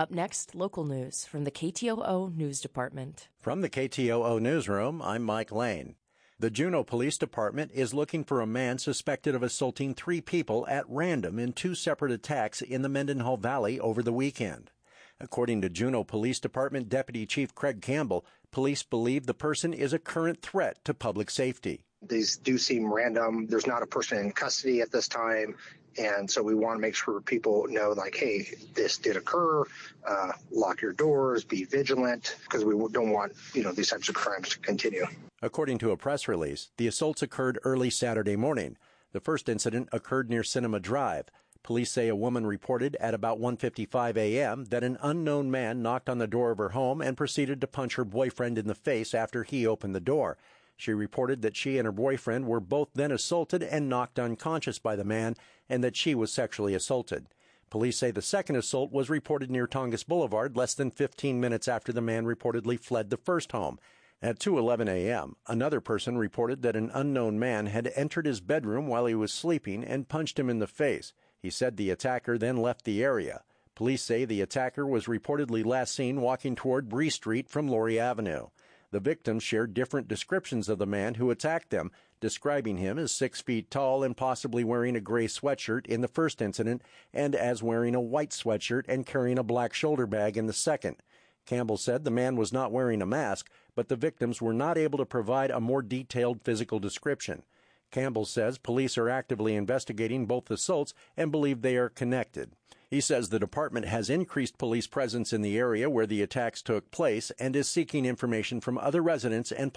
Up next, local news from the KTOO News Department. From the KTOO Newsroom, I'm Mike Lane. The Juneau Police Department is looking for a man suspected of assaulting 3 people at random in 2 separate attacks in the Mendenhall Valley over the weekend. According to Juneau Police Department Deputy Chief Craig Campbell, police believe the person is a current threat to public safety. These do seem random. There's not a person in custody at this time. And so we want to make sure people know, like, hey, this did occur. Lock your doors, be vigilant, because we don't want, these types of crimes to continue. According to a press release, the assaults occurred early Saturday morning. The first incident occurred near Cinema Drive. Police say a woman reported at about 1:55 a.m. that an unknown man knocked on the door of her home and proceeded to punch her boyfriend in the face after he opened the door. She reported that she and her boyfriend were both then assaulted and knocked unconscious by the man, and that she was sexually assaulted. Police say the second assault was reported near Tongass Boulevard less than 15 minutes after the man reportedly fled the first home. At 2:11 a.m., another person reported that an unknown man had entered his bedroom while he was sleeping and punched him in the face. He said the attacker then left the area. Police say the attacker was reportedly last seen walking toward Bree Street from Laurie Avenue. The victims shared different descriptions of the man who attacked them, describing him as 6 feet tall and possibly wearing a gray sweatshirt in the first incident and as wearing a white sweatshirt and carrying a black shoulder bag in the second. Campbell said the man was not wearing a mask, but the victims were not able to provide a more detailed physical description. Campbell says police are actively investigating both assaults and believe they are connected. He says the department has increased police presence in the area where the attacks took place and is seeking information from other residents and